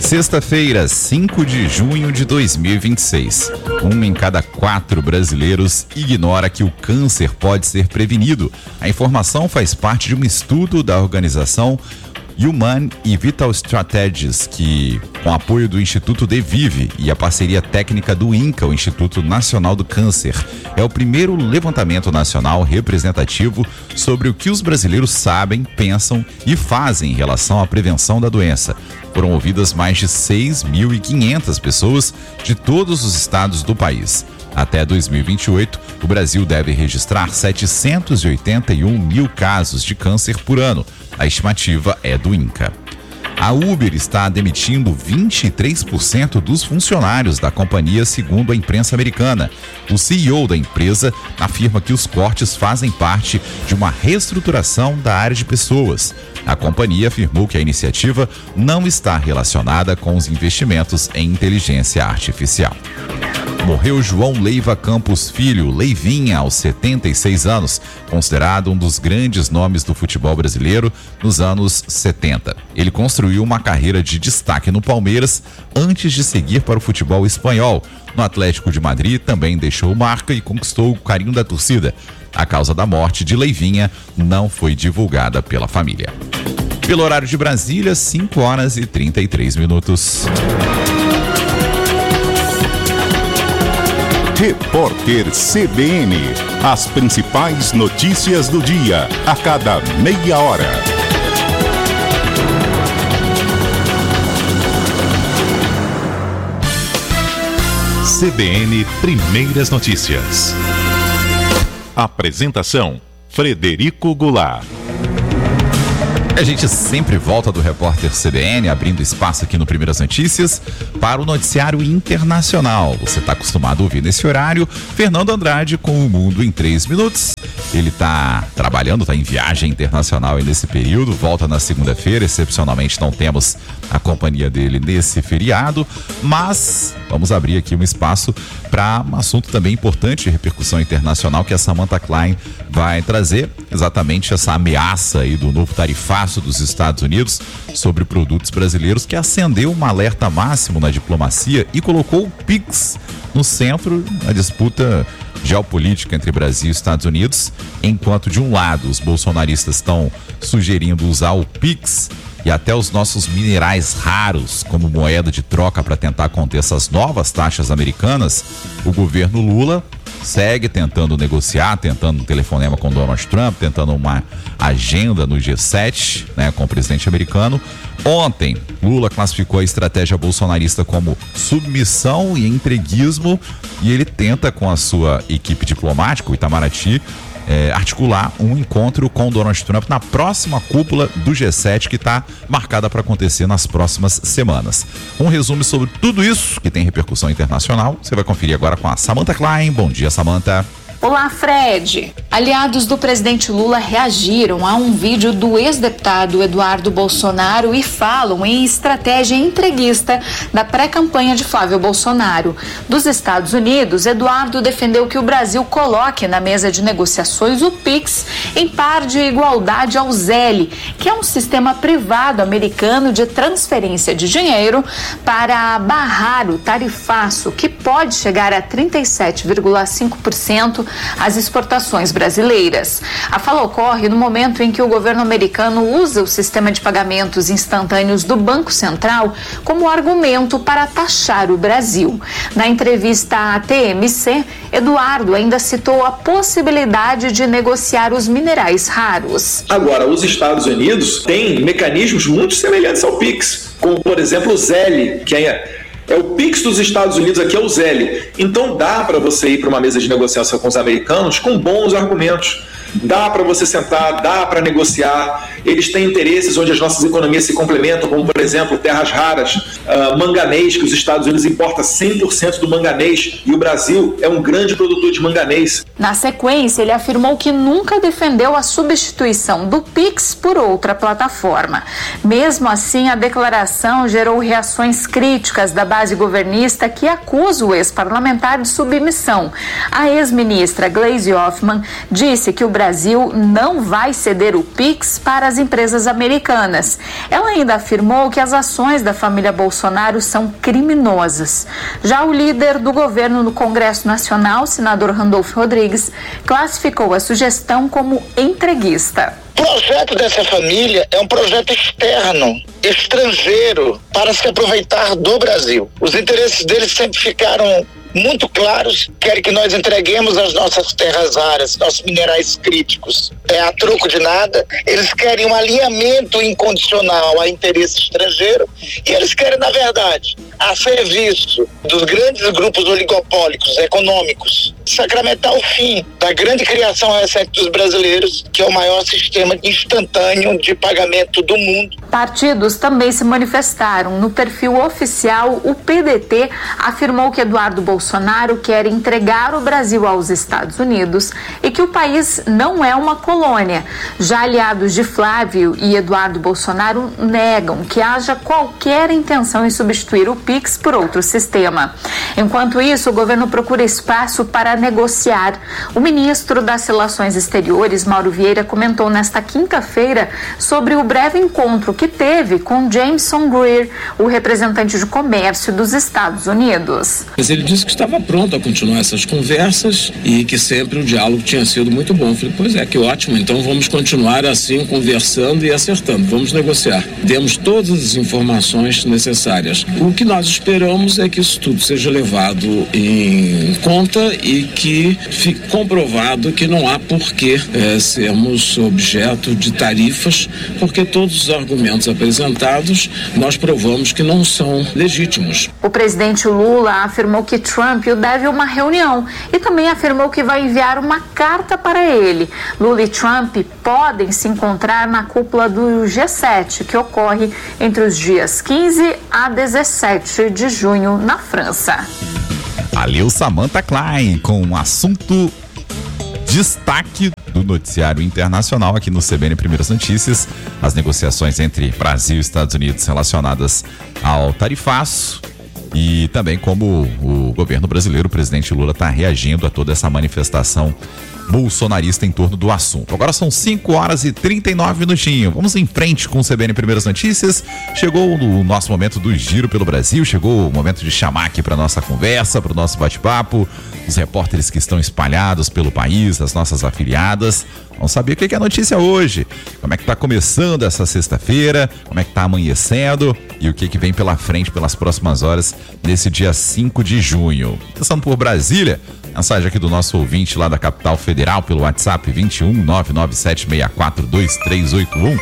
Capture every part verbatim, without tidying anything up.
Sexta-feira, cinco de junho de dois mil e vinte e seis. Um em cada quatro brasileiros ignora que o câncer pode ser prevenido. A informação faz parte de um estudo da organização Human e Vital Strategies, que, com apoio do Instituto DeVive e a parceria técnica do INCA, o Instituto Nacional do Câncer, é o primeiro levantamento nacional representativo sobre o que os brasileiros sabem, pensam e fazem em relação à prevenção da doença. Foram ouvidas mais de seis mil e quinhentas pessoas de todos os estados do país. Até dois mil e vinte e oito, o Brasil deve registrar setecentos e oitenta e um mil casos de câncer por ano. A estimativa é do INCA. A Uber está demitindo vinte e três por cento dos funcionários da companhia, segundo a imprensa americana. O C E O da empresa afirma que os cortes fazem parte de uma reestruturação da área de pessoas. A companhia afirmou que a iniciativa não está relacionada com os investimentos em inteligência artificial. Morreu João Leiva Campos Filho, Leivinha, aos setenta e seis anos, considerado um dos grandes nomes do futebol brasileiro nos anos setenta. Ele construiu uma carreira de destaque no Palmeiras antes de seguir para o futebol espanhol. No Atlético de Madrid também deixou marca e conquistou o carinho da torcida. A causa da morte de Leivinha não foi divulgada pela família. Pelo horário de Brasília, cinco horas e trinta e três minutos. Repórter C B N. As principais notícias do dia, a cada meia hora. C B N Primeiras Notícias. Apresentação: Frederico Goulart. A gente sempre volta do Repórter C B N, abrindo espaço aqui no Primeiras Notícias para o noticiário internacional. Você está acostumado a ouvir nesse horário Fernando Andrade com o Mundo em três minutos. Ele está trabalhando, está em viagem internacional aí nesse período, volta na segunda-feira, excepcionalmente não temos a companhia dele nesse feriado, mas vamos abrir aqui um espaço para um assunto também importante de repercussão internacional que a Samantha Klein vai trazer, exatamente essa ameaça aí do novo tarifaço dos Estados Unidos sobre produtos brasileiros, que acendeu um alerta máximo na diplomacia e colocou o Pix no centro da disputa geopolítica entre Brasil e Estados Unidos, enquanto de um lado os bolsonaristas estão sugerindo usar o Pix e até os nossos minerais raros como moeda de troca para tentar conter essas novas taxas americanas, o governo Lula segue tentando negociar, tentando um telefonema com Donald Trump, tentando uma agenda no G sete, né, com o presidente americano. Ontem, Lula classificou a estratégia bolsonarista como submissão e entreguismo e ele tenta, com a sua equipe diplomática, o Itamaraty, É, articular um encontro com Donald Trump na próxima cúpula do G sete, que está marcada para acontecer nas próximas semanas. Um resumo sobre tudo isso que tem repercussão internacional, você vai conferir agora com a Samantha Klein. Bom dia, Samantha. Olá, Fred. Aliados do presidente Lula reagiram a um vídeo do ex-deputado Eduardo Bolsonaro e falam em estratégia entreguista da pré-campanha de Flávio Bolsonaro. Dos Estados Unidos, Eduardo defendeu que o Brasil coloque na mesa de negociações o Pix em par de igualdade ao Zelle, que é um sistema privado americano de transferência de dinheiro para barrar o tarifaço, que pode chegar a trinta e sete vírgula cinco por cento as exportações brasileiras. A fala ocorre no momento em que o governo americano usa o sistema de pagamentos instantâneos do Banco Central como argumento para taxar o Brasil. Na entrevista à T M C, Eduardo ainda citou a possibilidade de negociar os minerais raros. Agora, os Estados Unidos têm mecanismos muito semelhantes ao Pix, como, por exemplo, o Zelle, que é É o Pix dos Estados Unidos, aqui é o Zelle. Então dá para você ir para uma mesa de negociação com os americanos com bons argumentos. Dá para você sentar, dá para negociar. Eles têm interesses onde as nossas economias se complementam, como, por exemplo, terras raras, uh, manganês, que os Estados Unidos importam cem por cento do manganês e o Brasil é um grande produtor de manganês. Na sequência, ele afirmou que nunca defendeu a substituição do Pix por outra plataforma. Mesmo assim, a declaração gerou reações críticas da base governista, que acusa o ex-parlamentar de submissão. A ex-ministra Gleisi Hoffmann disse que o Brasil não vai ceder o Pix para as empresas americanas. Ela ainda afirmou que as ações da família Bolsonaro são criminosas. Já o líder do governo no Congresso Nacional, senador Randolfo Rodrigues, classificou a sugestão como entreguista. O projeto dessa família é um projeto externo, estrangeiro, para se aproveitar do Brasil. Os interesses deles sempre ficaram muito claros, querem que nós entreguemos as nossas terras raras, nossos minerais críticos, é a troco de nada. Eles querem um alinhamento incondicional a interesse estrangeiro e eles querem, na verdade, a serviço dos grandes grupos oligopólicos econômicos, sacramentar o fim da grande criação recente dos brasileiros, que é o maior sistema instantâneo de pagamento do mundo. Partidos também se manifestaram. No perfil oficial, o P D T afirmou que Eduardo Bolsonaro quer entregar o Brasil aos Estados Unidos e que o país não é uma colônia. Já aliados de Flávio e Eduardo Bolsonaro negam que haja qualquer intenção em substituir o Pix por outro sistema. Enquanto isso, o governo procura espaço para negociar. O ministro das Relações Exteriores, Mauro Vieira, comentou nesta quinta-feira sobre o breve encontro que teve com Jameson Greer, o representante de comércio dos Estados Unidos. Mas ele disse que estava pronto a continuar essas conversas e que sempre o diálogo tinha sido muito bom. Eu falei, pois é, que ótimo, então vamos continuar assim, conversando e acertando, vamos negociar. Demos todas as informações necessárias. O que nós esperamos é que isso tudo seja levado em conta e que fique comprovado que não há por que é, sermos objeto de tarifas, porque todos os argumentos apresentados nós provamos que não são legítimos. O presidente Lula afirmou que Trump o deve uma reunião e também afirmou que vai enviar uma carta para ele. Lula e Trump podem se encontrar na cúpula do G sete, que ocorre entre os dias quinze a dezessete de junho na França. Valeu, Samantha Klein, com um assunto destaque do noticiário internacional aqui no C B N Primeiras Notícias, as negociações entre Brasil e Estados Unidos relacionadas ao tarifaço e também como o governo brasileiro, o presidente Lula, está reagindo a toda essa manifestação bolsonarista em torno do assunto. Agora são cinco horas e trinta e nove minutinhos. Vamos em frente com o C B N Primeiras Notícias. Chegou o nosso momento do giro pelo Brasil, chegou o momento de chamar aqui para nossa conversa, para o nosso bate-papo, os repórteres que estão espalhados pelo país, as nossas afiliadas. Vamos saber o que é a notícia hoje, como é que está começando essa sexta-feira, como é que está amanhecendo e o que que vem pela frente pelas próximas horas nesse dia cinco de junho. Começando por Brasília, mensagem aqui do nosso ouvinte lá da capital federal pelo WhatsApp vinte e um, nove nove sete seis quatro, dois três oito um.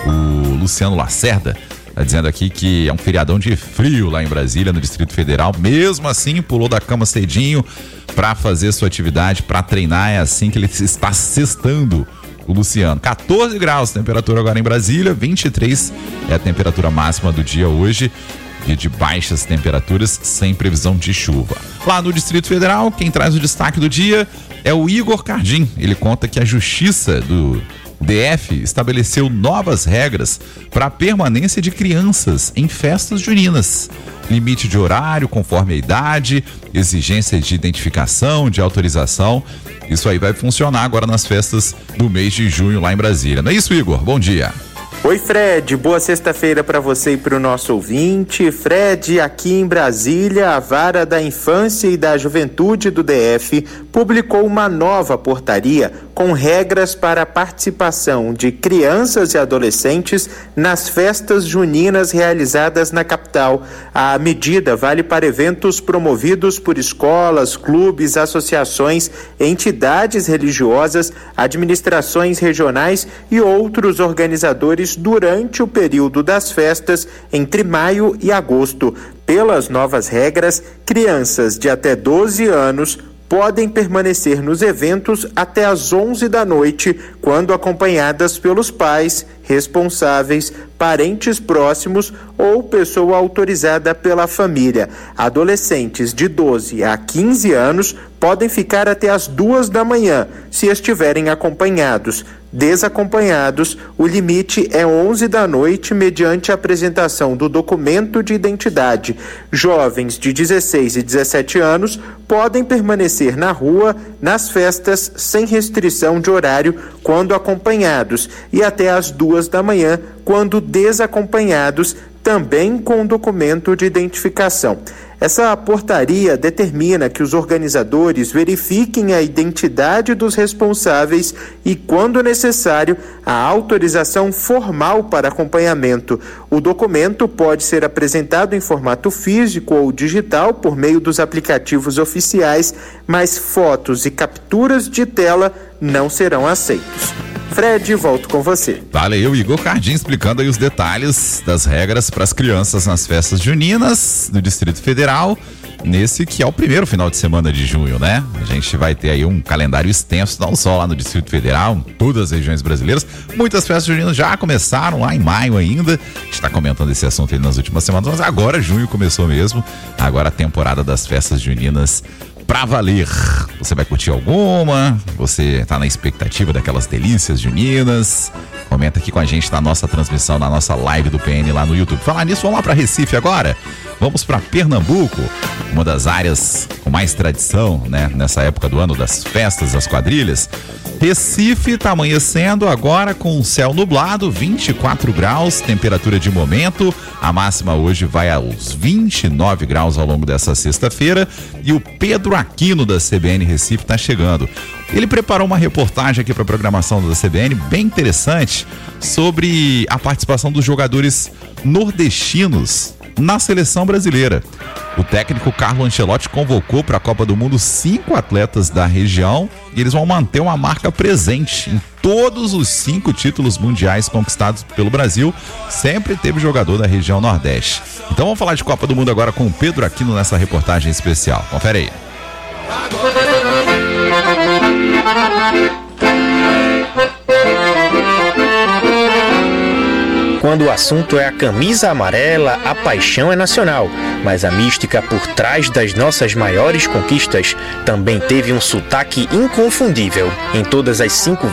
O Luciano Lacerda está dizendo aqui que é um feriadão de frio lá em Brasília, no Distrito Federal. Mesmo assim, pulou da cama cedinho para fazer sua atividade, para treinar. É assim que ele está sextando, o Luciano. quatorze graus, temperatura agora em Brasília, vinte e três é a temperatura máxima do dia hoje. Dia de baixas temperaturas, sem previsão de chuva. Lá no Distrito Federal, quem traz o destaque do dia é o Igor Cardim. Ele conta que a Justiça do D F estabeleceu novas regras para a permanência de crianças em festas juninas. Limite de horário conforme a idade, exigências de identificação, de autorização. Isso aí vai funcionar agora nas festas do mês de junho lá em Brasília. Não é isso, Igor? Bom dia. Oi, Fred, boa sexta-feira para você e para o nosso ouvinte. Fred, aqui em Brasília, a Vara da Infância e da Juventude do D F publicou uma nova portaria com regras para a participação de crianças e adolescentes nas festas juninas realizadas na capital. A medida vale para eventos promovidos por escolas, clubes, associações, entidades religiosas, administrações regionais e outros organizadores durante o período das festas entre maio e agosto. Pelas novas regras, crianças de até doze anos podem permanecer nos eventos até às onze da noite, quando acompanhadas pelos pais, responsáveis, parentes próximos ou pessoa autorizada pela família. Adolescentes de doze a quinze anos podem ficar até às duas da manhã, se estiverem acompanhados. Desacompanhados, o limite é onze da noite mediante a apresentação do documento de identidade. Jovens de dezesseis e dezessete anos podem permanecer na rua, nas festas, sem restrição de horário quando acompanhados e até às duas da manhã quando desacompanhados, também com documento de identificação. Essa portaria determina que os organizadores verifiquem a identidade dos responsáveis e, quando necessário, a autorização formal para acompanhamento. O documento pode ser apresentado em formato físico ou digital por meio dos aplicativos oficiais, mas fotos e capturas de tela não serão aceitos. Fred, volto com você. Valeu, Igor Cardim, explicando aí os detalhes das regras para as crianças nas festas juninas do Distrito Federal, nesse que é o primeiro final de semana de junho, né? A gente vai ter aí um calendário extenso, não só lá no Distrito Federal, em todas as regiões brasileiras. Muitas festas juninas já começaram lá em maio ainda. A gente está comentando esse assunto aí nas últimas semanas, mas agora junho começou mesmo. Agora a temporada das festas juninas pra valer. Você vai curtir alguma? Você tá na expectativa daquelas delícias juninas? Comenta aqui com a gente na nossa transmissão, na nossa live do P N lá no YouTube. Falar nisso, vamos lá pra Recife agora? Vamos para Pernambuco, uma das áreas com mais tradição, né? Nessa época do ano das festas, das quadrilhas. Recife está amanhecendo agora com céu nublado, vinte e quatro graus, temperatura de momento. A máxima hoje vai aos vinte e nove graus ao longo dessa sexta-feira. E o Pedro Aquino da C B N Recife está chegando. Ele preparou uma reportagem aqui para a programação da C B N bem interessante sobre a participação dos jogadores nordestinos na seleção brasileira. O técnico Carlo Ancelotti convocou para a Copa do Mundo cinco atletas da região e eles vão manter uma marca presente em todos os cinco títulos mundiais conquistados pelo Brasil. Sempre teve jogador da região Nordeste. Então vamos falar de Copa do Mundo agora com o Pedro Aquino nessa reportagem especial. Confere aí. Quando o assunto é a camisa amarela, a paixão é nacional, mas a mística por trás das nossas maiores conquistas também teve um sotaque inconfundível. Em todas as cinco